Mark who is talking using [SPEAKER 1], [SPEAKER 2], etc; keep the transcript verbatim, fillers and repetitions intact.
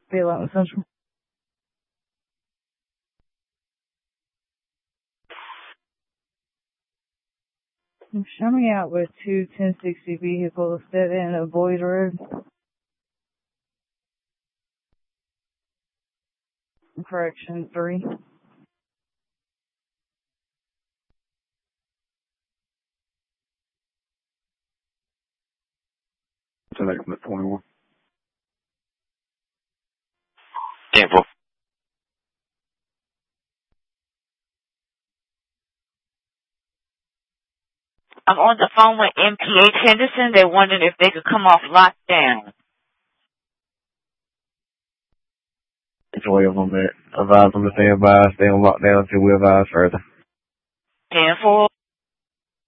[SPEAKER 1] Be eleven Central. Show me out with two ten sixty vehicles that in a Boyd Road. Correction, three.
[SPEAKER 2] Select from the twenty-one.
[SPEAKER 3] Temple. I'm on the phone with M P H Henderson. They wondered if they could come off lockdown.
[SPEAKER 2] twelve on that. Advise them to stay advised, stay on lockdown until we advise further.
[SPEAKER 3] ten four.